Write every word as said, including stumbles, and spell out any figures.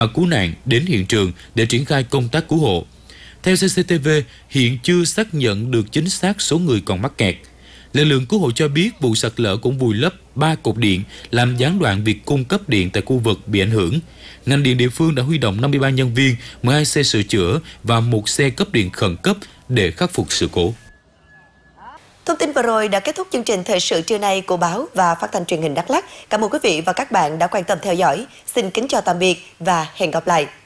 cứu nạn đến hiện trường để triển khai công tác cứu hộ. Theo xê xê tê vê, hiện chưa xác nhận được chính xác số người còn mắc kẹt. Lực lượng cứu hộ cho biết vụ sạt lở cũng vùi lấp ba cột điện, làm gián đoạn việc cung cấp điện tại khu vực bị ảnh hưởng. Ngành điện địa phương đã huy động năm mươi ba nhân viên, mười hai xe sửa chữa và một xe cấp điện khẩn cấp để khắc phục sự cố. Thông tin vừa rồi đã kết thúc chương trình thời sự trưa nay của báo và phát thanh truyền hình Đắk Lắk. Cảm ơn quý vị và các bạn đã quan tâm theo dõi. Xin kính chào tạm biệt và hẹn gặp lại.